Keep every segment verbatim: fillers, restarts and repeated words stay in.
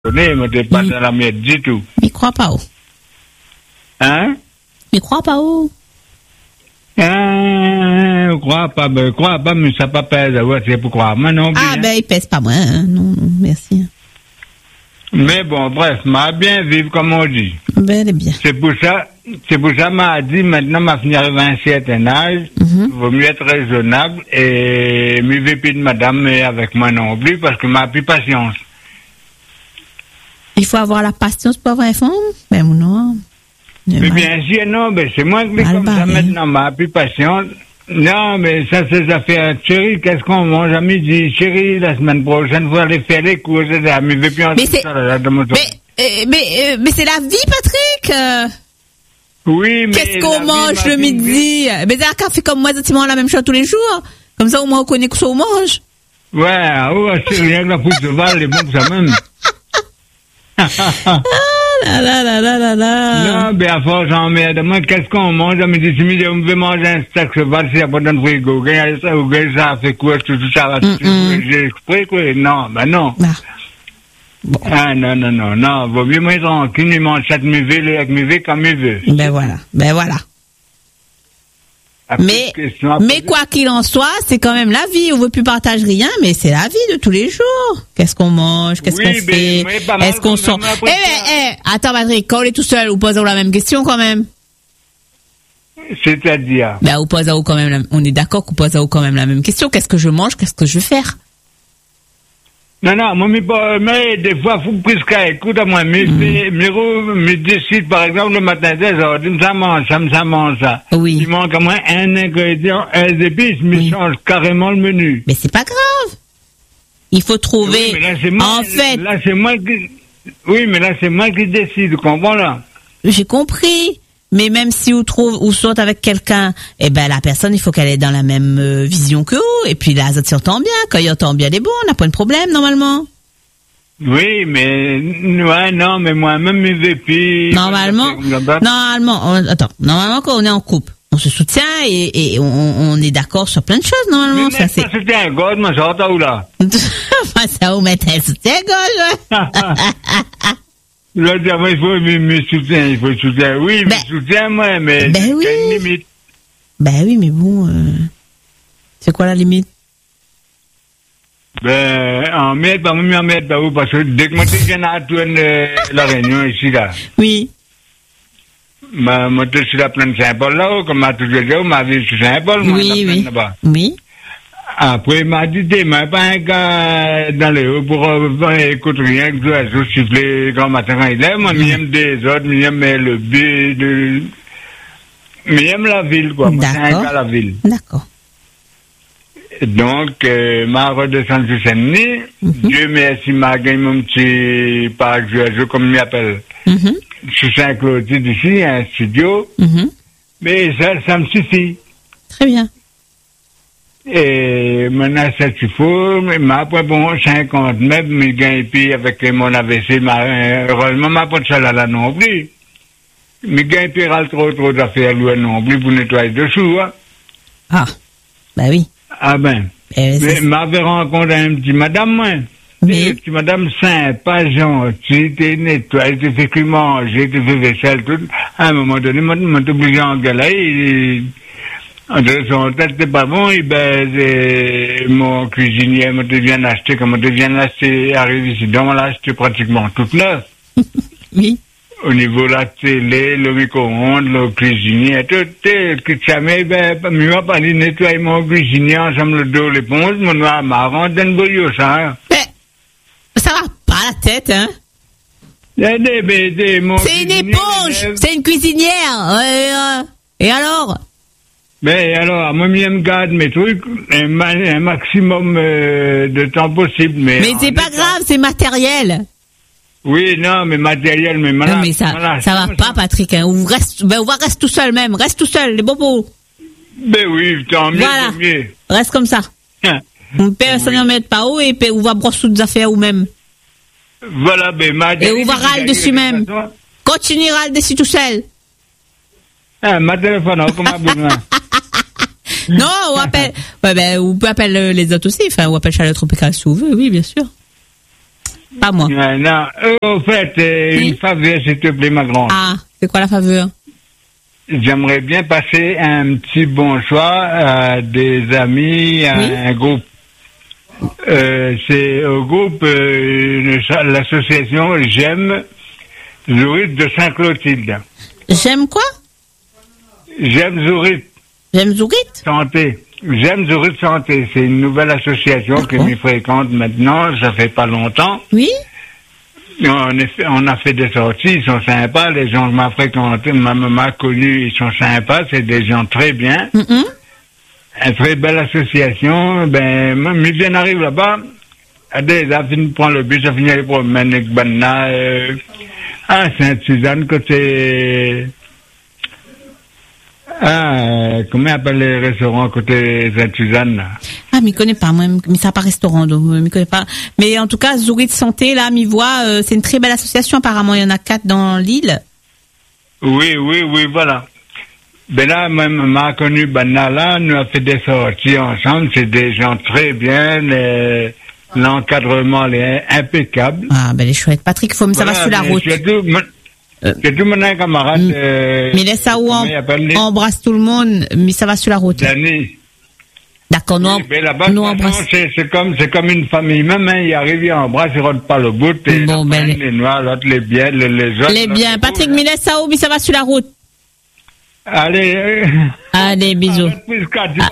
donné, moi, t'es pas mm. dans la merde du tout. Il croit pas où? Hein? Il croit pas où? Hein, je crois pas, ben, je crois pas, mais ça pas pèse, ouais, c'est pour croire, moi non plus. Ah, ben, il pèse pas moins, hein. Non, non, merci. Mais bon, bref, m'a bien vivre, comme on dit. Ben, c'est bien. C'est pour ça, c'est pour ça, m'a dit, maintenant, m'a fini arriver à un certain âge, mm-hmm. vaut mieux être raisonnable, et mieux vivre plus de madame, mais avec moi non plus, parce que m'a plus patience. Il faut avoir la patience pour avoir un femme? Ben, ou non? Mais mal. Bien sûr, non, ben, c'est moi qui l'ai comme ça maintenant, m'a plus patience. Non, mais ça, c'est des affaires. Chérie, qu'est-ce qu'on mange à midi? Chérie, la semaine prochaine, vous allez faire les courses, et cetera. Mais, plus mais c'est, ça, là, mais, euh, mais, euh, mais c'est la vie, Patrick! Euh... Oui, mais. Qu'est-ce qu'on mange le midi? Mais c'est un café comme moi, tu manges la même chose tous les jours. Comme ça, au moins, on connaît que ça, on mange. Ouais, ouais, c'est rien que la pousse de val, elle est bonne pour ça même. La la la la la la. Non, mais à force, j'emmerde. Moi, qu'est-ce qu'on mange? Je me dis, si midi, on veut manger un steak cheval, c'est pas dans le frigo. Gagne ça, ou gagne ça, fait quoi, tout ça va, j'ai exprès, quoi. Non, ben non. Ah. Bon. Ah, non, non, non, non. Vaut mieux moi tranquille, il mange chaque mi veut, avec mi veut, comme il veut. Ben voilà, ben voilà. Mais, mais quoi qu'il en soit, c'est quand même la vie. On veut plus partager rien, mais c'est la vie de tous les jours. Qu'est-ce qu'on mange? Qu'est-ce oui, qu'on fait? Est-ce qu'on sort? Eh, eh, eh, attends, Patrick, quand on est tout seul, vous posez la même question quand même. C'est-à-dire? Ben, vous posez quand même, la... on est d'accord qu'on pose quand même la même question. Qu'est-ce que je mange? Qu'est-ce que je vais faire? Non, non, moi, mais, mais des fois, il faut presque écoute à moi, mais, mais, mais, mais décide, par exemple, le matin, ça mange, ça, ça mange ça. Oui. Il manque à moi un ingrédient, un épice, mais oui. change carrément le menu. Mais c'est pas grave. Il faut trouver, oui, mais là, c'est moi, en fait. Là, c'est moi qui, oui, mais là, c'est moi qui décide, comprends, là? J'ai compris. Mais même si vous trouvez ou sortent avec quelqu'un, eh ben la personne, il faut qu'elle ait dans la même euh, vision que vous. Et puis là, ça s'entend bien. Quand il entend bien les bons, on n'a pas de problème normalement. Oui, mais ouais, non, mais moi-même mes épis. Normalement, normalement, on, attends, normalement quand on est en couple, on se soutient et, et on, on est d'accord sur plein de choses normalement. Mais ça c'est. Soutien gauche, moi j'entends où là. Ça vous mettre un soutien gauche. Là, il faut me soutien, il faut soutien. Oui, ben, me soutien, moi, mais ben oui. Il y a une limite. Ben oui, mais bon, euh, c'est quoi la limite? Ben, en mettre, pas mieux en mettre, pas où, parce que dès que moi, je viens à tourner la réunion ici, là. Oui. Ben, moi, je suis la plaine Saint-Paul, là, comme ma toujours dit, ma vie sur Saint-Paul, moi, oui, la oui. plaine là-bas. Oui. Après, il m'a dit, t'es même pas un gars dans les hauts pour euh, écouter rien que toi, je siffler grand matin quand il est. Moi, j'aime des autres, j'aime le but, de... mais j'aime la ville, quoi. Moi, c'est un gars la ville. D'accord. Donc, euh, m'a redescendu sur Saint-Denis. Mm-hmm. Dieu merci, m'a gagné mon petit parc joyeux, comme il m'appelle. Mm-hmm. Sur Saint-Clotilde, ici, un studio. Mm-hmm. Mais ça, ça me suffit. Très bien. Et maintenant, ça tu fous, mais m'a pas bon cinquante mètres, mais gagne puis avec mon A V C, heureusement, m'a pas de chaleur là non plus. Mais gagne puis râle trop, trop d'affaires loin non plus pour nettoyer dessous, hein. Ah, bah oui. Ah ben. Eh, mais m'avait rencontré un petit madame, moi. Oui. Une petite madame sympa, gentille, t'es nettoyé, t'es fait que manger, t'es fait vaisselle, tout. À un moment donné, moi, m'ont obligé à engueuler, entre son tête, c'est pas bon, et ben, euh, mon cuisinier me devient acheter, comme on devient acheter, arrive ici, donc on l'a acheté pratiquement toute neuve. Oui. Au niveau de la télé, le micro-ondes, le cuisinier, tout, que jamais, ben, mieux pas aller nettoyer mon cuisinier, ensemble le dos, l'éponge, mon noir marron, d'un bouillot, ça. Mais, ça va pas la tête, hein? Des, des, des, c'est une éponge, c'est une cuisinière, euh, et alors? Ben alors, moi, je me garde mes trucs un, un maximum euh, de temps possible. Mais, mais c'est pas étant... grave, c'est matériel. Oui, non, mais matériel, mais malade. Non, mais ça, malade, ça va ça, pas, ça. Patrick. Hein. On reste, ben, on va rester tout seul même. Reste tout seul, les bobos. Ben oui, tant mieux, voilà. tant mieux. Reste comme ça. On peut s'en oui. mettre pas haut et puis on va brosser toutes les affaires ou même. Voilà, ben, ma et on va râler dessus même. Continue à râler dessus tout seul. Ah, ma téléphone, comment besoin? Non, on appelle, ouais, ben, on peut appeler les autres aussi, enfin, on appelle Charlotte Tropical si vous voulez, oui, bien sûr. Pas moi. Euh, non, euh, au fait, euh, oui? Une faveur, s'il te plaît, ma grande. Ah, c'est quoi la faveur? J'aimerais bien passer un petit bonsoir à des amis, à oui? un groupe. Euh, c'est au groupe, euh, l'association J'aime Zurich de Saint-Clotilde. J'aime quoi? J'aime Zurich. J'aime Zurich? Santé. J'aime Zurich Santé. C'est une nouvelle association que je fréquente maintenant. Ça fait pas longtemps. Oui. On, est, on a fait des sorties. Ils sont sympas. Les gens que m'a fréquenté, ma maman connue, ils sont sympas. C'est des gens très bien. Mm-hmm. Une très belle association. Ben, même, ils viennent arriver là-bas. Adé, là, fini de prendre le bus, ça finit aller promener avec Banna, euh, à Sainte-Suzanne, côté, ah, comment on appelle les restaurants côté Sainte-Suzanne, là? Ah, mais je connais pas, moi, mais ça pas restaurant, donc, je connais pas. Mais en tout cas, Zurich Santé, là, m'y voit, euh, c'est une très belle association, apparemment, il y en a quatre dans l'île. Oui, oui, oui, voilà. Ben là, même, m'a connu Banna, là, nous a fait des sorties ensemble, c'est des gens très bien, les, l'encadrement est impeccable. Ah, ben les chouettes. Patrick, faut me voilà, ça va sur la route. Surtout, mon, euh, surtout mon camarade. M- euh, mais laisse ça où on embrasse tout le monde, mais ça va sur la route. Danny. D'accord, nous, oui, ben là-bas, nous embrasse. C'est, c'est comme, c'est comme une famille. Même, hein, il arrive, il embrasse, il rentre pas le bout. Et bon, ben, les, les noirs, l'autre, les biens, les, les autres. Les biens. Patrick, mais laisse ça où, mais ça va sur la route. Allez, euh, allez, bisous. Ah.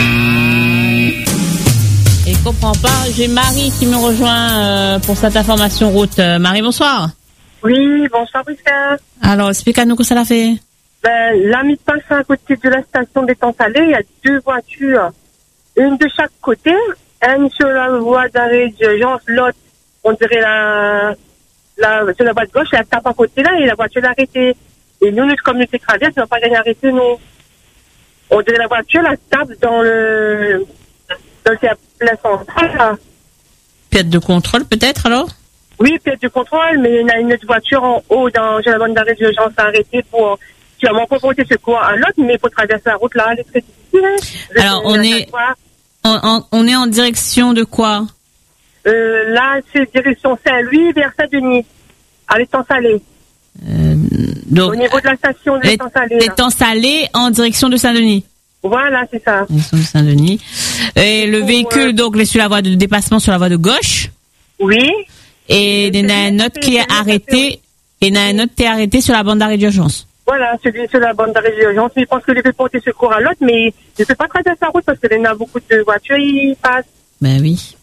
Et comprends pas, j'ai Marie qui me rejoint euh, pour cette information route. Euh, Marie, bonsoir. Oui, bonsoir Prisca. Alors, explique-nous quoi ça l'a fait. Ben, là, mi passe à côté de la station d'étang salé, il y a deux voitures, une de chaque côté, une sur la voie d'arrêt d'urgence, l'autre, on dirait la, la, sur la voie de gauche, elle tape à côté là et la voiture l'a arrêtée. Et nous, notre communauté traverse, on n'a pas gagné à arrêter, nous. On dirait la voiture, la tape dans le, dans le plein central, là. Pièce de contrôle, peut-être, alors? Oui, pièce de contrôle, mais il y a une autre voiture en haut dans la bande d'arrêt d'urgence à arrêter pour, sûrement pour porter secours à l'autre, mais pour traverser la route, là, elle est très difficile. Alors, on est, on, on, on est en direction de quoi? Euh, là, c'est direction Saint-Louis vers Saint-Denis, à l'étang salé. Euh, donc, au niveau de la station de l'étang salé. L'étang salé en direction de Saint-Denis. Voilà, c'est ça. Direction de Saint-Denis. Et le véhicule, euh, donc, est sur la voie de dépassement sur la voie de gauche. Oui. Et il y en a un autre qui est arrêté, et il y en a un autre qui est arrêté sur la bande d'arrêt d'urgence. Voilà, celui sur la bande d'arrêt d'urgence. Mais je pense que je vais porter secours à l'autre, mais je ne peux pas traverser la route parce qu'il y en a beaucoup de voitures, ils passent. Ben oui.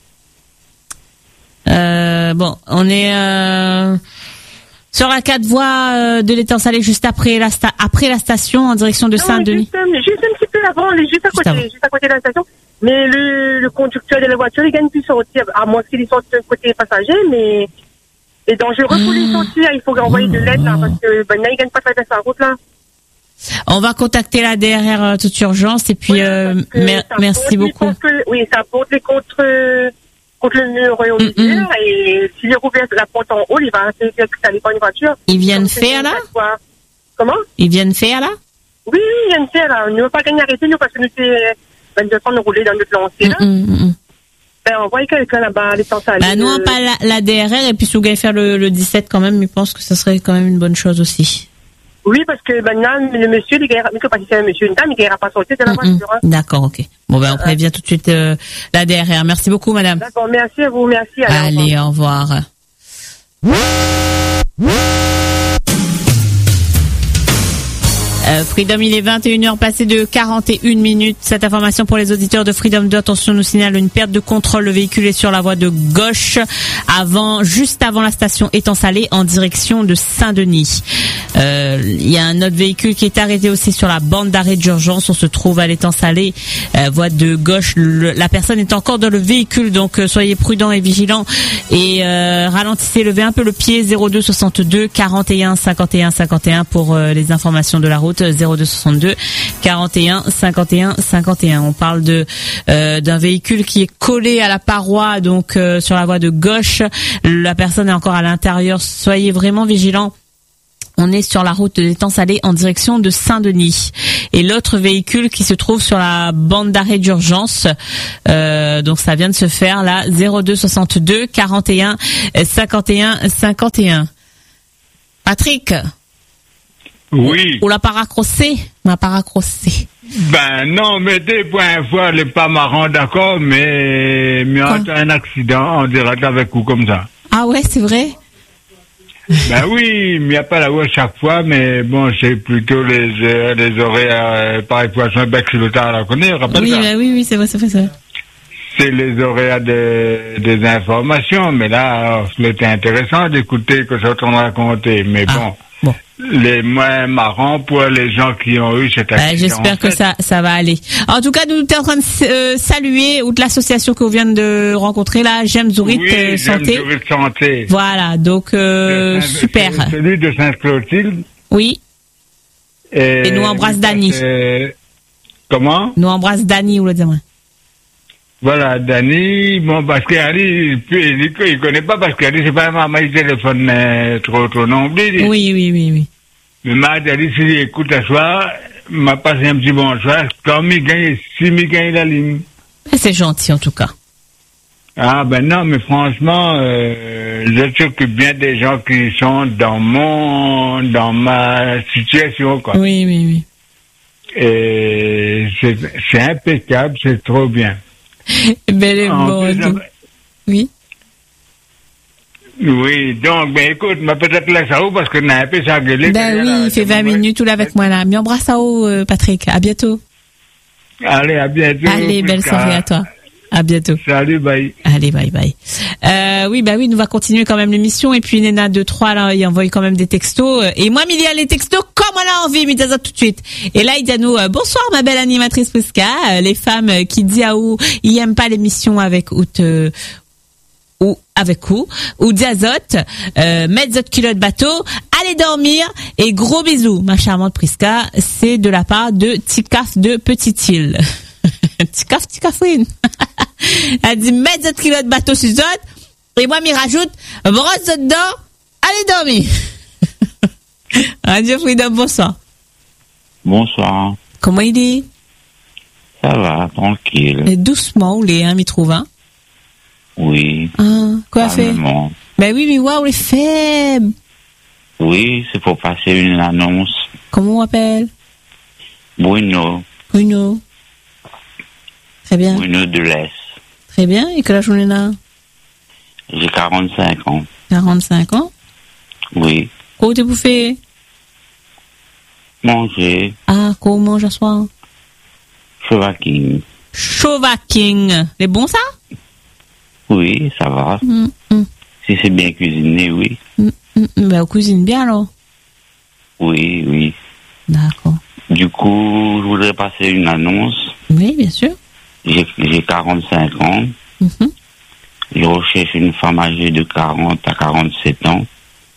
Euh, bon, on est, euh, sur la quatre voies euh, de l'étang salé juste après la, sta- après la station en direction de non, Saint-Denis. Juste, juste un petit peu avant, on est juste à côté, juste, juste à côté de la station. Mais le, le conducteur de la voiture, il gagne plus sortir, à moins qu'il sorte côté passager, mais c'est dangereux pour lui sortir. Il faut envoyer de l'aide là, parce que ben là, il gagne pas traverser la route là. On va contacter la D R R euh, toute urgence et puis oui, euh, mer- merci beaucoup. Que, oui, ça porte les contre. Euh, contre le mur et au milieu, mm-hmm. et s'il est rouvert la porte en haut, il va essayer que ça n'est pas une voiture. Ils viennent faire là? Comment? Ils viennent faire là? Oui, oui, ils viennent faire là. On ne veut pas gagner à arrêter, nous, parce que nous, c'est vingt-deux ans de rouler dans notre lancée là. Mm-hmm. Ben, on voit quelqu'un là-bas à l'étang salé. Ben, nous, on parle la, la D R R, et puis si vous voulez faire le, le dix-sept quand même, je pense que ça serait quand même une bonne chose aussi. Oui, parce que maintenant, le monsieur, il gagnera, mais si c'est un monsieur, une dame, il gagnera pas sortir de la mm-hmm. voiture. Hein. D'accord, ok. Bon, ben, on prévient tout de suite euh, la D R R. Merci beaucoup, madame. D'accord, merci à vous, merci. Allez, allez au revoir. Au revoir. Euh, Freedom, il est vingt et une heures passées de quarante et une minutes. Cette information pour les auditeurs de Freedom deux, attention, nous signale une perte de contrôle. Le véhicule est sur la voie de gauche, avant, juste avant la station étang salé, en direction de Saint-Denis. Euh, il y a un autre véhicule qui est arrêté aussi sur la bande d'arrêt d'urgence. On se trouve à l'étang salé, euh, voie de gauche. Le, la personne est encore dans le véhicule, donc euh, soyez prudents et vigilants et euh, ralentissez, levez un peu le pied. Zéro deux soixante-deux quarante et un cinquante et un cinquante et un pour euh, les informations de la route. Zéro deux soixante-deux quarante et un cinquante et un cinquante et un. On parle de euh, d'un véhicule qui est collé à la paroi, donc euh, sur la voie de gauche. La personne est encore à l'intérieur. Soyez vraiment vigilants. On est sur la route de l'Étang-Salé en direction de Saint-Denis. Et l'autre véhicule qui se trouve sur la bande d'arrêt d'urgence, euh, donc ça vient de se faire là, zéro deux soixante-deux quarante et un cinquante et un cinquante et un. Patrick. Oui. On l'a pas raccroché, on l'a pas raccroché. Ben non, mais des points fois, elle est pas marrant, d'accord, mais mais on a un accident en direct avec vous comme ça. Ah ouais, c'est vrai. Ben oui, il n'y a pas la voix chaque fois, mais bon, c'est plutôt les euh, les horaires, euh, pareil poisson bec sur le tard à la connaître, rappelle oui, ça. Ben oui, oui, c'est vrai, c'est vrai, c'est vrai. C'est les horaires de, des informations, mais là, c'était intéressant d'écouter que ça t'en raconter, mais ah, bon. Bon. Les moins marrants pour les gens qui ont eu cet accident. Euh, j'espère que ça, ça va aller. En tout cas, nous sommes en train de euh, saluer outre l'association que vous venez de rencontrer là, J'aime Zourit oui, euh, Santé. J'aime Zourit Santé. Voilà, donc euh, Saint, super. Celui de Sainte-Clotilde. Oui. Et, Et nous embrasse Dany. Euh, comment? Nous embrasse Dany, ou le dire. Voilà, Dany, bon, parce qu'Ali, il, il, il connaît pas, parce qu'Ali, c'est pas un maman, téléphone euh, trop, trop nombril. Oui, oui, oui, oui. Mais ma Dany, s'il écoute à soir, m'a passé un petit bonsoir, comme il gagne, si il gagne la ligne. C'est gentil, en tout cas. Ah, ben non, mais franchement, euh, je s'occupe bien des gens qui sont dans mon, dans ma situation, quoi. Oui, oui, oui. Et c'est, c'est impeccable, c'est trop bien. Belle bon, plus, oui. Oui, donc, ben écoute, ma peut-être laisse à vous parce que n'a un peu ça gueulé. Ben oui, il fait vingt minutes tout là avec moi là. Mais embrasse à haut, euh, Patrick. À bientôt. Allez, à bientôt. Allez, belle soirée à toi. À bientôt. Salut, bye. Allez, bye, bye. Euh, oui, bah oui, nous va continuer quand même l'émission. Et puis, Néna deux trois, là, il envoie quand même des textos. Et moi, il y a les textos comme on a envie, mais ça tout de suite. Et là, il dit à nous, euh, bonsoir, ma belle animatrice Prisca. Euh, les femmes euh, qui disent à où, ils aiment pas l'émission avec ou te, ou avec où, ou diazote, euh, mettre votre culotte bateau, allez dormir et gros bisous. Ma charmante Prisca, c'est de la part de Ticaf de Petite-Île. Ticaf, Ticafouine. Elle dit, mettre votre culotte bateau sur zot, et moi, m'y rajoute, brosse dedans, allez dormir. Adieu, Freedom, bonsoir. Bonsoir. Comment il est? Ça va, tranquille. Et doucement, où les, hein, m'y trouve, hein? Oui. Ah, quoi fait? Calmement. Ben oui, mais waouh, les faibles. Oui, c'est pour passer une annonce. Comment on appelle? Bruno. Bruno. Très bien. Bruno de l'Est. Très bien. Et quelle âge on est là? J'ai quarante-cinq ans. quarante-cinq ans? Oui. Quoi t'es bouffé? Manger. Ah, quoi on mange à soir? Chevacking. Chevacking. C'est bon ça? Oui, ça va. Mm, mm. Si c'est bien cuisiné, oui. Mm, mm, ben, on cuisine bien alors? Oui, oui. D'accord. Du coup, je voudrais passer une annonce. Oui, bien sûr. J'ai, j'ai quarante-cinq ans. Mm-hmm. Je recherche une femme âgée de quarante à quarante-sept ans.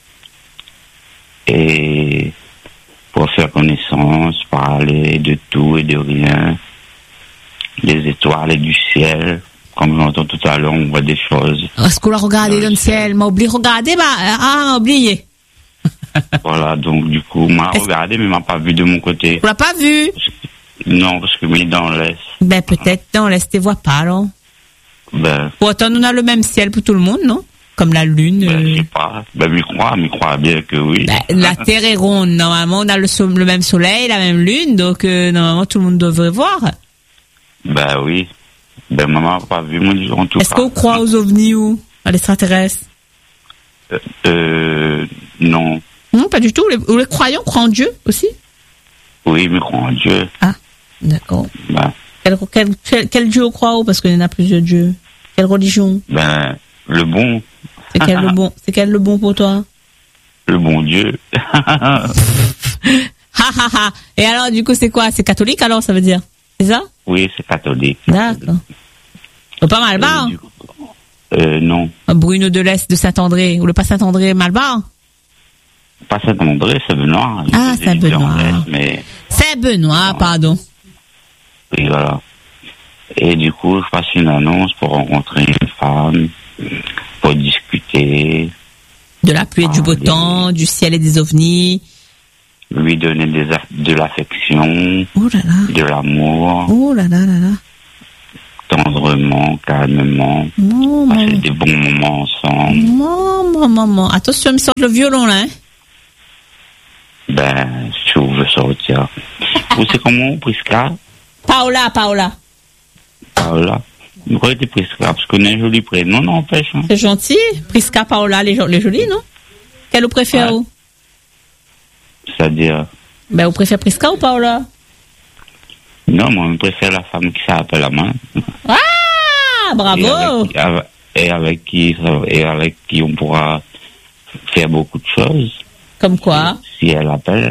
Et pour faire connaissance, parler de tout et de rien, des étoiles et du ciel. Comme j'entends tout à l'heure, on voit des choses. Est-ce qu'on l'a regardé dans le ciel? M'a oublié regarder, bah, ah, oublié. Voilà, donc du coup, m'a Est-ce... regardé, mais m'a pas vu de mon côté. On l'a pas vu? Non, parce que mais dans l'Est. Ben, peut-être dans l'Est, tu vois pas, alors. Ben. Pourtant, on a le même ciel pour tout le monde, non? Comme la Lune. Ben, euh... je sais pas. Ben, m'y crois, m'y crois bien que oui. Ben, la Terre est ronde. Normalement, on a le, so- le même soleil, la même Lune, donc, euh, normalement, tout le monde devrait voir. Ben oui. Ben, maman n'a pas vu, moi, en tout Est-ce cas. qu'on croit aux ovnis ou à l'extraterrestre? Euh, euh, non. Non, pas du tout. Les, les croyants croient en Dieu aussi? Oui, mais crois en Dieu. Ah, d'accord. Ben. Quel, quel, quel, quel Dieu on croit? Parce qu'il y en a plusieurs dieux. Quelle religion? Ben, le bon. C'est quel le bon? C'est quel le bon pour toi? Le bon Dieu. Ha ha ha. Et alors, du coup, c'est quoi? C'est catholique alors, ça veut dire? C'est ça? Oui, c'est catholique. D'accord. C'est pas mal bas. Euh, euh, non. Bruno de l'Est de Saint-André, ou le pas Saint-André, mal bas. Pas Saint-André, c'est Benoît. Ah, c'est Benoît. Mais... C'est Benoît, non. Pardon. Oui, voilà. Et du coup, je passe une annonce pour rencontrer une femme, pour discuter. De la pluie et du beau Ah, temps, du ciel et des ovnis. Lui donner des, aff- de l'affection, Oh là là. de l'amour, Oh là là là là. tendrement, calmement, Oh, passer maman. des bons moments ensemble. Maman, maman. Attention, il sort le violon là. Hein. Ben, si vous voulez sortir. Vous c'est comment, Prisca? Paola, Paola. Paola. Vous croyez que c'est Prisca? Parce qu'on a un joli prénom, n'empêche. Hein? C'est gentil. Prisca, Paola, les, jo- les jolis, non? Quelle vous préférez? Ouais. C'est-à-dire, Ben, vous préférez Prisca ou Paola? non, moi, je préfère la femme qui s'appelle la main. Ah, Et bravo. avec, avec- et avec qui, ça- et avec qui on pourra faire beaucoup de choses. Comme quoi? Si elle appelle,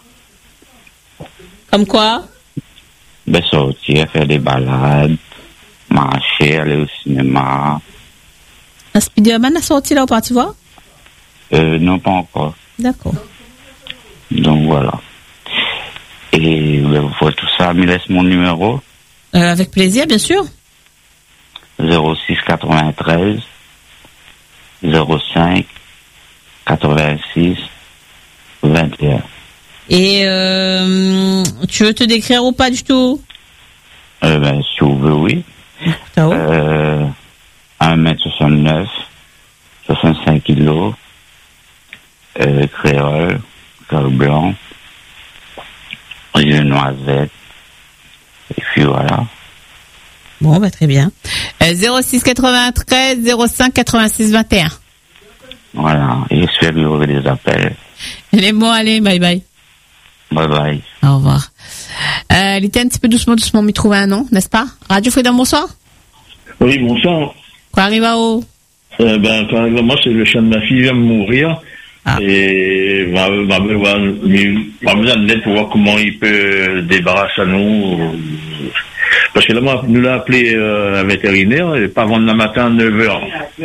Comme quoi? ben, sortir, faire des balades, marcher, aller au cinéma. Un Spider-Man a sorti là ou pas, tu vois? Euh, non, pas encore. D'accord. Donc, voilà. Et, ben, vous faites tout ça, me laisse mon numéro. Euh, avec plaisir, bien sûr. zéro six quatre-vingt-treize zéro cinq quatre-vingt-six vingt et un. Et euh, tu veux te décrire ou pas du tout? Euh, ben, si vous voulez, oui. Tao. Euh, un mètre soixante-neuf, soixante-cinq kilos, euh, créole, cœur blanc, yeux noisettes, et puis voilà. Bon, bah, très bien. Euh, zéro six quatre-vingt-treize zéro cinq quatre-vingt-six vingt et un. Voilà, et j'espère que vous aurez des appels. Les mots, allez, bye bye. Bye bye. Au revoir. Euh, il était un petit peu doucement, doucement, m'y trouver un nom, n'est-ce pas? Radio Freedom, bonsoir. Oui, bonsoir. Quoi arrive à haut? Euh, ben, par exemple, moi, c'est le chien de ma fille vient de mourir. Ah. Et ma, ma, ma, ma besoin d'aide pour voir comment il peut débarrasser à nous. Parce que là, moi, nous l'a appelé euh, un vétérinaire, et pas avant le matin à neuf heures.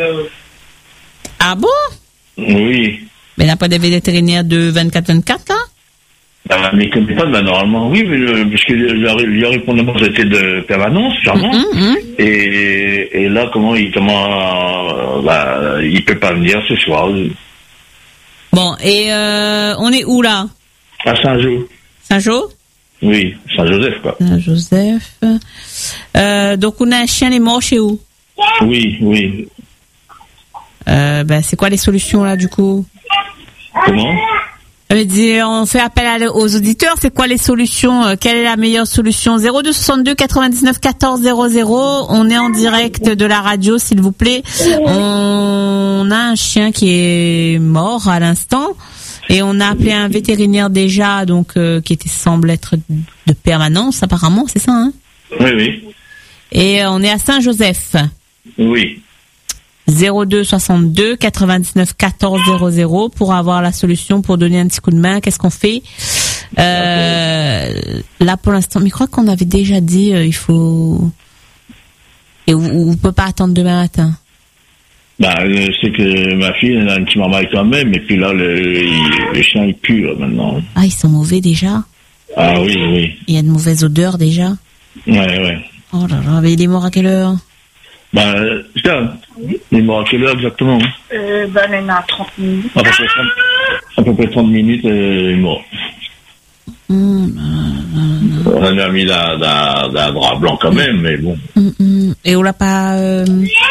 Ah bon? Oui. Mais il n'y a pas des vétérinaires de vingt-quatre vingt-quatre, là? Ben, mais comme pas, ben, normalement, oui, mais le, parce que le répondement, c'était de permanence, sûrement. Hum, hum. Et, et là, comment il, comment, euh, ben, il peut pas venir ce soir. Bon, et euh, on est où, là? À Saint-Jo. Saint-Jo? Oui, Saint-Joseph, quoi. Saint-Joseph. Euh, donc, on a un chien, il est mort chez où? Oui, oui. Euh, ben, c'est quoi les solutions, là, du coup? Comment? Ça veut dire, on fait appel à- aux auditeurs, c'est quoi les solutions? Euh, Quelle est la meilleure solution? zéro deux soixante-deux quatre-vingt-dix-neuf quatorze zéro zéro. On est en direct de la radio, s'il vous plaît. On a un chien qui est mort à l'instant. Et on a appelé un vétérinaire déjà, donc euh, qui était semble être de permanence, apparemment, c'est ça, hein? Oui, oui. Et euh, on est à Saint-Joseph. Oui. zéro deux soixante-deux quatre-vingt-dix-neuf quatorze zéro zéro pour avoir la solution, pour donner un petit coup de main. Qu'est-ce qu'on fait? euh, Là, pour l'instant, mais je crois qu'on avait déjà dit, euh, il faut... Et on ne peut pas attendre demain matin. Bah, euh, c'est que ma fille, elle a un petit marmaille quand même, et puis là, le, il- le chien, il pue, là, maintenant. Ah, ils sont mauvais déjà? Ah oui, oui. Il y a de mauvaises odeurs déjà? Ouais, ouais. Oh là là, mais il est mort à quelle heure? Bah, euh, tiens, il est mort à quelle heure exactement? Euh, ben, il y en a trente minutes. À peu près trente, à peu près trente minutes, euh, il est mort. Hum, hum, On a mis d'un, d'un, d'un drap blanc quand même, mais bon. hum, hum. Et on l'a pas... Euh,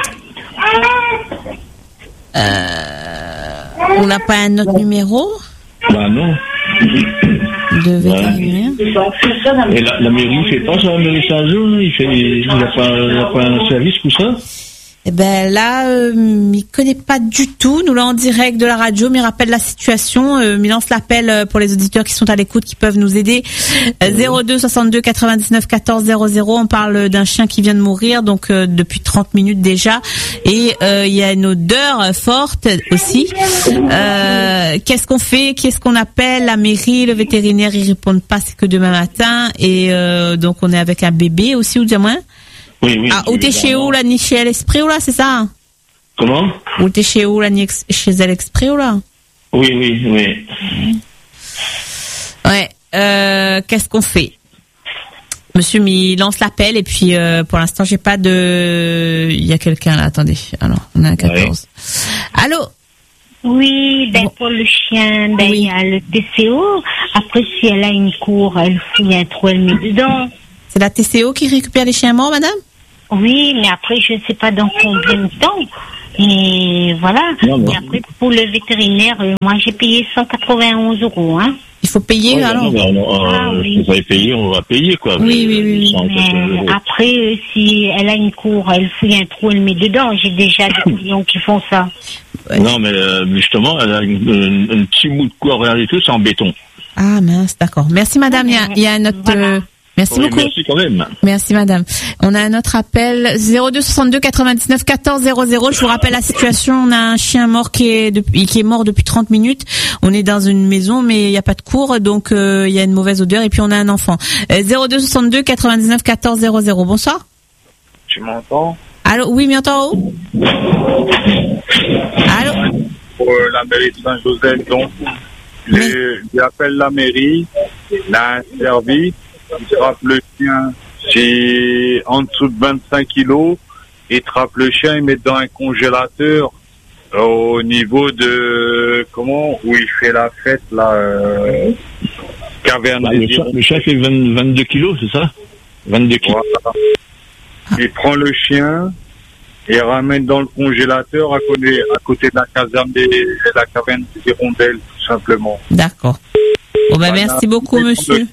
euh, on n'a pas un autre numéro Bah non. de vétérinaire? Et la, la mairie, il fait pas ça, la mairie Saint-Jean, il fait, il n'y a pas, il y a pas un service pour ça? Eh ben là, euh, il connaît pas du tout. Nous là en direct de la radio, mais il rappelle la situation. Euh, il lance l'appel euh, pour les auditeurs qui sont à l'écoute, qui peuvent nous aider. Euh, zéro deux soixante-deux quatre-vingt-dix-neuf quatorze zéro zéro. On parle d'un chien qui vient de mourir, donc euh, depuis trente minutes déjà. Et euh, il y a une odeur euh, forte aussi. Euh, qu'est-ce qu'on fait? Qu'est-ce qu'on appelle? La mairie, le vétérinaire, ils répondent pas. C'est que demain matin. Et euh, donc on est avec un bébé aussi, ou du moins. Oui, oui. Ah, ou t'es chez où, là, ni chez El Esprit, ou là, c'est ça? Comment? Ou t'es chez où, là, ni ex- chez El Esprit, ou là? Oui, oui, oui. Ouais, euh, qu'est-ce qu'on fait? Monsieur, il lance l'appel, et puis, euh, pour l'instant, j'ai pas de... Il y a quelqu'un, là, attendez. Alors, on a un quatorze. Ouais. Allô? Oui, oui, oui. Allô? Oui, oui, oui. Oui, Oui, ben, pour le chien, ben, il oui. y a le T C O. Après, si elle a une cour, elle fouille un trou, elle met dedans. C'est la T C O qui récupère les chiens morts, madame? Oui, mais après, je ne sais pas dans combien de temps. Et voilà. Non, non. Et après, pour le vétérinaire, euh, moi, j'ai payé cent quatre-vingt-onze euros, hein. Il faut payer, oh, alors? Non, non, non, ah, euh, oui. Vous avez payé, on va payer, quoi. Oui, oui, oui. oui. Mais après, euh, si elle a une cour, elle fouille un trou, elle met dedans. J'ai déjà des clients qui font ça. Ouais. Non, mais euh, justement, elle a une, une, une petit bout de cour, rien du tout, c'est en béton. Ah, mince, d'accord. Merci, madame. Il y a, il y a un autre... Voilà. Euh... Merci oui, beaucoup. Merci quand même. Merci madame. On a un autre appel zéro deux soixante-deux quatre-vingt-dix-neuf quatorze zéro zéro. Je vous rappelle la situation. On a un chien mort qui est depuis, qui est mort depuis trente minutes. On est dans une maison mais il n'y a pas de cour donc euh, il y a une mauvaise odeur et puis on a un enfant. Euh, zéro deux soixante-deux quatre-vingt-dix-neuf quatorze zéro zéro. Bonsoir. Tu m'entends? Allô, oui, m'entends où? Allô? Pour euh, la mairie de Saint-Joseph, donc j'appelle la mairie, là un service. Il trappe le chien, c'est en dessous de vingt-cinq kilos. Il trappe le chien, il met dans un congélateur euh, au niveau de, comment, où il fait la fête, là, euh, caverne. Bah, le, chien, le chien fait vingt, vingt-deux kilos, c'est ça? vingt-deux kilos. Voilà. Il prend le chien et ramène dans le congélateur à côté, à côté de la caserne des, de la caverne des Hirondelles, tout simplement. D'accord. Bon, ben, voilà. Merci beaucoup, monsieur.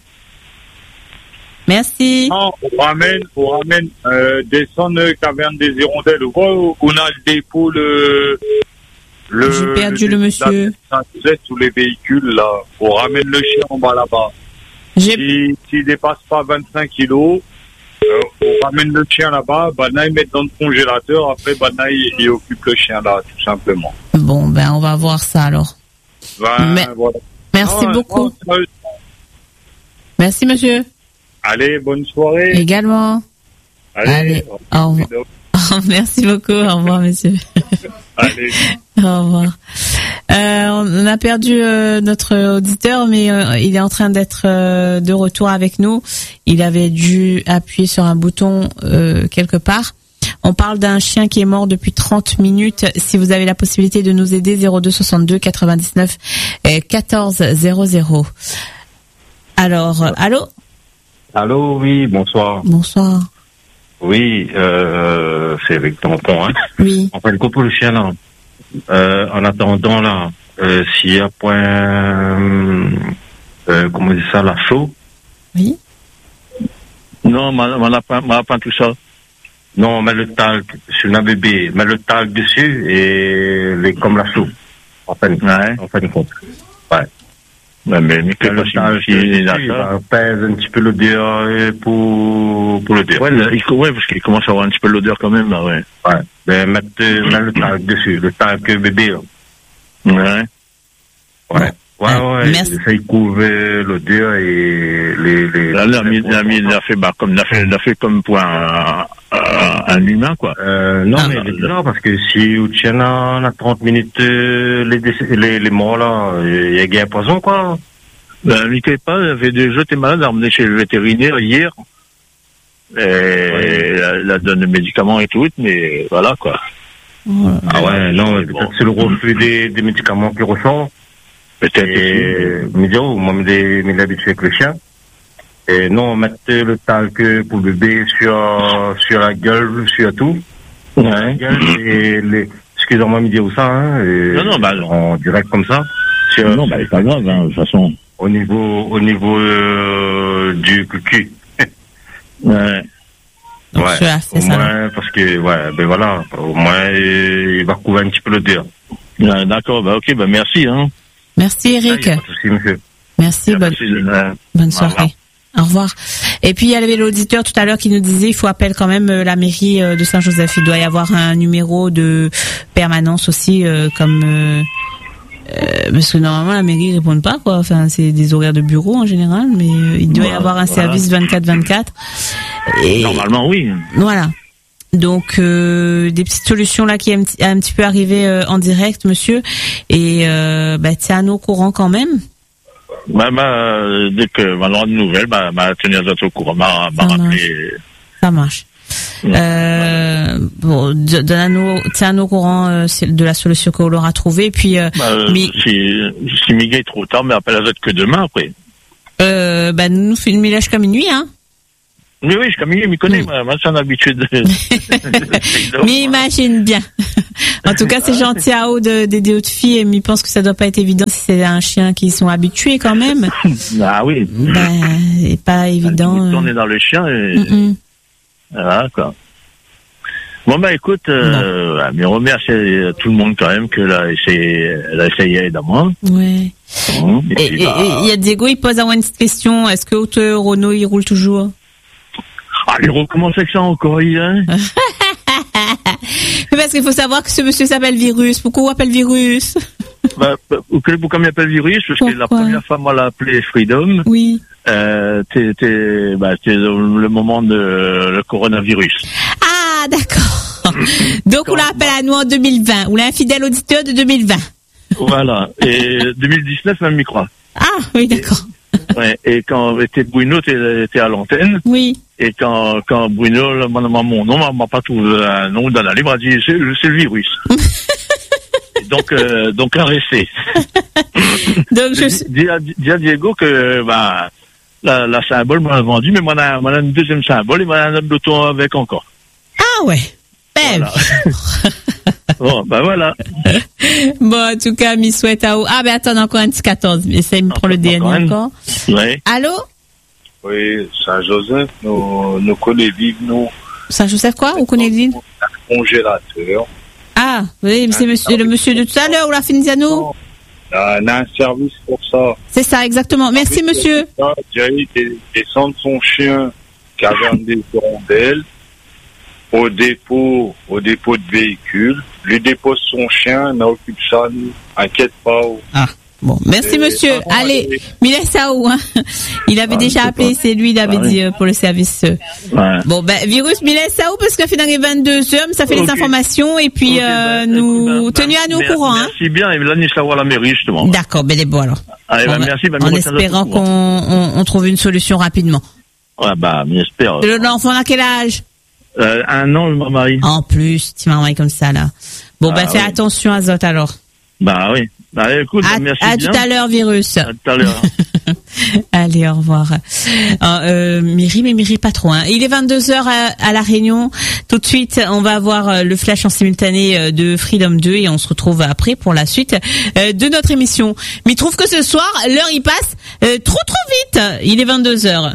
Merci. Non, on ramène, on ramène, euh, descendre caverne des Hirondelles. On a le dépôt, le, le. J'ai perdu le, le monsieur. Tous les véhicules, là. On ramène le chien en bas là-bas. J'ai... S'il si, si dépasse pas vingt-cinq kilos, euh, on ramène le chien là-bas, Bana, il met dans le congélateur. Après, Bana, il, il occupe le chien là, tout simplement. Bon, ben, on va voir ça alors. Ben, Mais... voilà. Merci non, beaucoup. Non, non. Merci, monsieur. Allez, bonne soirée. Également. Allez, Allez au revoir. Oh, merci beaucoup. Au revoir, monsieur. Allez. Au revoir. Euh, on a perdu euh, notre auditeur, mais euh, il est en train d'être euh, de retour avec nous. Il avait dû appuyer sur un bouton euh, quelque part. On parle d'un chien qui est mort depuis trente minutes. Si vous avez la possibilité de nous aider, zéro deux soixante-deux quatre-vingt-dix-neuf quatorze zéro zéro. Alors, euh, allô? Allô, oui, bonsoir. Bonsoir. Oui, euh, c'est avec Tampon, hein. Oui. On fait le coup pour le chien, là. Euh, en attendant, là, euh, s'il y a point, euh, comment on dit ça, la chaux. Oui. Non, on n'a pas, on pas tout ça. Non, on met le talc sur la bébé, met le talc dessus et les, comme la chaux. En fin de compte. Ouais. En fin de compte. Ouais. Ouais, mais mais que le talc, il pèse un petit peu l'odeur pour, pour l'odeur. Ouais, le, il, ouais, parce qu'il commence à avoir un petit peu l'odeur quand même, là, ouais. Ouais. Ben, mettre, mettre le talc dessus, le talc bébé, là. Ouais. Ouais. Ouais, ouais. Merci. Ça, il couvre l'odeur et les, les. Là, la mise, la mise, l'a fait, bah, comme, l'a fait, l'a fait comme pour un, un, un humain, quoi. Euh, non, ah, mais là, là, parce que si vous tiens on a trente minutes, euh, les, les, les morts, là, il y a gain poison, quoi. Ben, n'inquiète pas, il avait déjà été malade, emmené chez le vétérinaire hier. Et, ouais. elle a donné des médicaments et tout, mais voilà, quoi. Ouais. Ah ouais, non, peut-être bon. C'est le refus des, des médicaments qui ressort. Peut-être. Et, mais disons, moi, je m'ai habitué avec le chien. Et non, mettre le talc pour le bébé sur, sur la gueule, sur tout. Ouais. La gueule et les, excusez-moi, me dire où ça, hein. Et non, non, bah, non. En direct comme ça. Sur, non, bah, c'est pas grave, hein, de toute façon. Au niveau, au niveau, euh, du cul. Ouais. Donc, ouais. Là, au ça, moins, là. Parce que, ouais, ben voilà, au moins, il va couvrir un petit peu l'odeur. Ouais, d'accord, bah, ok, bah, merci, hein. Merci, Eric. Ah, pas de souci, monsieur. Merci, bonne, merci, bonne soirée. Au revoir. Et puis, il y avait l'auditeur tout à l'heure qui nous disait, il faut appeler quand même la mairie de Saint-Joseph. Il doit y avoir un numéro de permanence aussi, euh, comme, euh, euh, parce que normalement, la mairie ne répond pas, quoi. Enfin, c'est des horaires de bureau en général, mais il doit y avoir un voilà. service vingt-quatre vingt-quatre. Et normalement, oui. Voilà. Donc euh, des petites solutions là qui est un, petit, un petit peu arrivé euh, en direct, monsieur, et euh, bah tiens-nous au courant quand même. Bah, bah dès que on aura de nouvelles, bah, bah tenir au courant, bah, bah rappeler. Ça marche. Euh, bon, donne-nous, tiens-nous au courant euh, de la solution qu'on aura trouvée. Puis, euh, bah, euh, mais, si, si Miguel est trop tard, mais appelle à que demain après. Euh, bah, nous filmer là jusqu'à minuit, hein. Oui, oui, jusqu'à minuit, je m'y connais, moi, moi, c'est un habitué de... Mais imagine bien. En tout cas, c'est gentil à haut d'aider autres filles, mais je pense que ça doit pas être évident si c'est un chien qui sont habitués quand même. Ah oui. Ben, c'est pas évident. On est dans le chien et... Mm-mm. Voilà, quoi. Bon, bah, écoute, euh, bah, mais on remercie tout le monde quand même que là, elle a essayé d'abord. Ouais. Bon, et il bah... y a Diego, il pose une petite question. Est-ce que Haute Renault, il roule toujours? Ah, il recommence avec ça encore, hein. Parce qu'il faut savoir que ce monsieur s'appelle Virus. Pourquoi on appelle Virus? Bah, pourquoi il m'appelle Virus? Parce que la première fois, moi, l'a appelé Freedom. Oui. Euh, t'es, bah, c'est le moment de le coronavirus. Ah, d'accord. Donc, on l'appelle à nous en deux mille vingt. Ou un fidèle auditeur de deux mille vingt. Voilà. Et deux mille dix-neuf, même, il croit. Ah, oui, d'accord. Ouais. Et quand était Bruno, t'es à l'antenne. Oui. Et quand, quand Bruno, mon, mon nom m'a pas trouvé un nom dans la livre, a dit, c'est, c'est le virus. Donc, euh, donc, arrêté. Donc, je... Dis à, dis à Diego que, bah, la, la symbole m'a vendu, mais moi, on a, on a une deuxième symbole et moi, on a un auto avec encore. Ah ouais. Ben. Voilà. Bon, bah voilà. Bon, en tout cas, m'y souhaite à... Ah, ben attends, encore un petit quatorze. Essaye de me prendre le D N A encore. Ouais. Allô? Oui, Saint-Joseph, nous, nous connaissons vivre, nous. Saint-Joseph quoi? Vous connaissez vivre? Un congélateur. Ah, oui, mais c'est monsieur, le monsieur de tout à l'heure, ou la Finziano? On a un service pour ça. C'est ça, exactement. Merci, monsieur. Jerry descend de son chien qui avait des rondelles au dépôt, au dépôt de véhicule. Lui dépose son chien, on occupe ça, nous. Inquiète pas. Ah. Bon, merci, et monsieur. Allez, Mila Sao, hein. Il avait ah, déjà appelé, c'est lui, il avait ah, dit oui. euh, pour le service. Euh. Ouais. Bon, ben, virus Mila Sao, parce que finalement, vingt-deux heures, ça fait okay. les informations, et puis, okay, euh, ben, nous, ben, tenus à nous au courant, hein. Merci bien, et là, nous savoir à la mairie, justement. D'accord, ben, les bon, alors. Allez, ben, merci, ben, en espérant qu'on, on, on trouve une solution rapidement. Ouais, bah, j'espère. L'enfant à quel âge? Euh, un an, mon mari. En plus, tu m'as envoyé comme ça, là. Bon, ah, ben, fais oui. attention à Zot, alors. Bah, oui. Bah, écoute, à, merci à bien. tout à l'heure, virus. À tout à l'heure. Allez, au revoir. Ah, euh, Myri, mais Myri pas trop, hein. Il est vingt-deux heures à, à La Réunion. Tout de suite, on va avoir le flash en simultané de Freedom deux et on se retrouve après pour la suite de notre émission. Mais il trouve que ce soir, l'heure y passe euh, trop trop vite. Il est vingt-deux heures.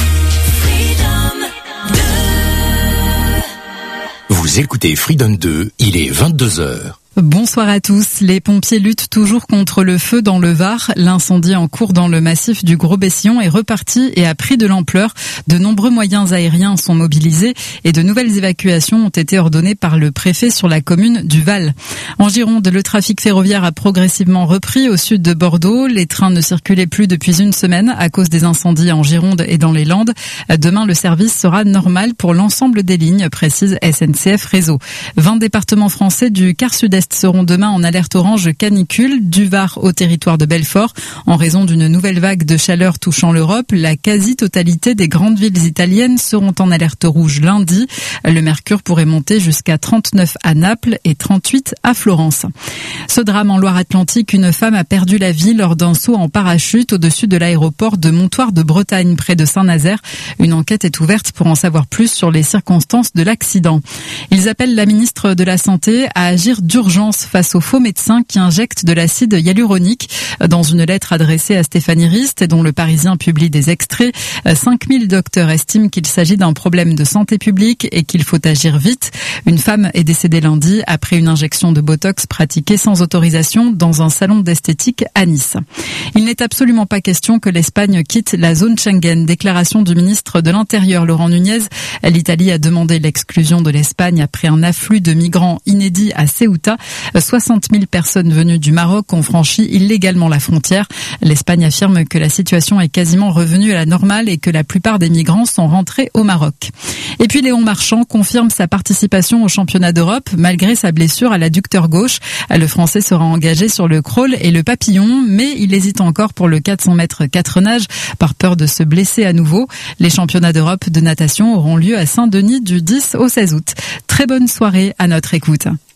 Vous écoutez Freedom deux, il est vingt-deux heures. Bonsoir à tous. Les pompiers luttent toujours contre le feu dans le Var. L'incendie en cours dans le massif du Gros-Bessillon est reparti et a pris de l'ampleur. De nombreux moyens aériens sont mobilisés et de nouvelles évacuations ont été ordonnées par le préfet sur la commune du Val. En Gironde, le trafic ferroviaire a progressivement repris au sud de Bordeaux. Les trains ne circulaient plus depuis une semaine à cause des incendies en Gironde et dans les Landes. Demain, le service sera normal pour l'ensemble des lignes, précise S N C F Réseau. vingt départements français du quart sud-est seront demain en alerte orange canicule, du Var au territoire de Belfort. En raison d'une nouvelle vague de chaleur touchant l'Europe, la quasi-totalité des grandes villes italiennes seront en alerte rouge lundi. Le mercure pourrait monter jusqu'à trente-neuf à Naples et trente-huit à Florence. Ce drame en Loire-Atlantique, une femme a perdu la vie lors d'un saut en parachute au-dessus de l'aéroport de Montoire de Bretagne, près de Saint-Nazaire. Une enquête est ouverte pour en savoir plus sur les circonstances de l'accident. Ils appellent la ministre de la Santé à agir d'urgence face aux faux médecins qui injectent de l'acide hyaluronique. Dans une lettre adressée à Stéphanie Rist et dont le Parisien publie des extraits, cinq mille docteurs estiment qu'il s'agit d'un problème de santé publique et qu'il faut agir vite. Une femme est décédée lundi après une injection de Botox pratiquée sans autorisation dans un salon d'esthétique à Nice. Il n'est absolument pas question que l'Espagne quitte la zone Schengen. Déclaration du ministre de l'Intérieur Laurent Nunez. L'Italie a demandé l'exclusion de l'Espagne après un afflux de migrants inédit à Ceuta. soixante mille personnes venues du Maroc ont franchi illégalement la frontière. L'Espagne affirme que la situation est quasiment revenue à la normale et que la plupart des migrants sont rentrés au Maroc. Et puis Léon Marchand confirme sa participation au championnat d'Europe malgré sa blessure à l'adducteur gauche. Le Français sera engagé sur le crawl et le papillon, mais il hésite encore pour le quatre cents mètres quatre nages par peur de se blesser à nouveau. Les championnats d'Europe de natation auront lieu à Saint-Denis du dix au seize août. Très bonne soirée à notre écoute.